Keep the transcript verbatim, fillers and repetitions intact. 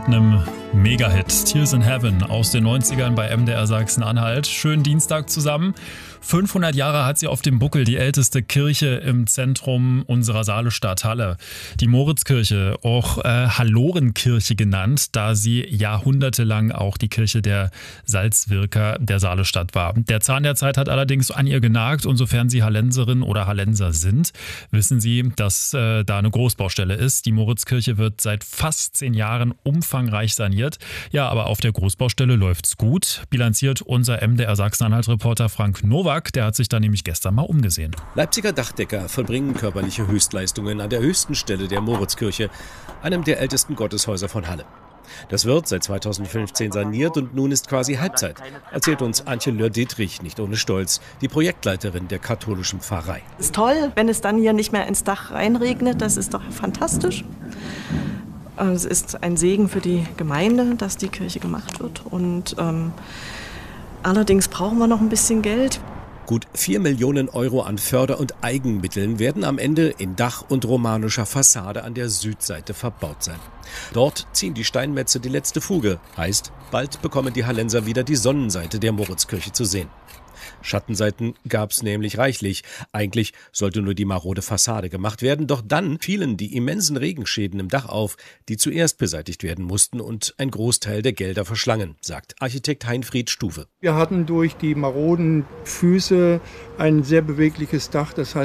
einem Mega-Hit, Tears in Heaven aus den neunzigern bei M D R Sachsen-Anhalt. Schönen Dienstag zusammen. fünfhundert Jahre hat sie auf dem Buckel, die älteste Kirche im Zentrum unserer Saalestadt Halle. Die Moritzkirche, auch äh, Hallorenkirche genannt, da sie jahrhundertelang auch die Kirche der Salzwirker der Saalestadt war. Der Zahn der Zeit hat allerdings an ihr genagt und sofern Sie Hallenserin oder Hallenser sind, wissen Sie, dass äh, da eine Großbaustelle ist. Die Moritzkirche wird seit fast zehn Jahren umfangreich saniert. Ja, aber auf der Großbaustelle läuft's gut, bilanziert unser M D R Sachsen-Anhalt-Reporter Frank Nowak. Der hat sich da nämlich gestern mal umgesehen. Leipziger Dachdecker vollbringen körperliche Höchstleistungen an der höchsten Stelle der Moritzkirche, einem der ältesten Gotteshäuser von Halle. Das wird seit zweitausendfünfzehn saniert und nun ist quasi Halbzeit, erzählt uns Antje Löhr-Dietrich, nicht ohne Stolz, die Projektleiterin der katholischen Pfarrei. Es ist toll, wenn es dann hier nicht mehr ins Dach reinregnet, das ist doch fantastisch. Es ist ein Segen für die Gemeinde, dass die Kirche gemacht wird. Und ähm, allerdings brauchen wir noch ein bisschen Geld. Gut vier Millionen Euro an Förder- und Eigenmitteln werden am Ende in Dach und romanischer Fassade an der Südseite verbaut sein. Dort ziehen die Steinmetze die letzte Fuge. Heißt, bald bekommen die Hallenser wieder die Sonnenseite der Moritzkirche zu sehen. Schattenseiten gab's nämlich reichlich. Eigentlich sollte nur die marode Fassade gemacht werden, doch dann fielen die immensen Regenschäden im Dach auf, die zuerst beseitigt werden mussten und ein Großteil der Gelder verschlangen, sagt Architekt Heinfried Stuwe. Wir hatten durch die maroden Füße ein sehr bewegliches Dach, das heißt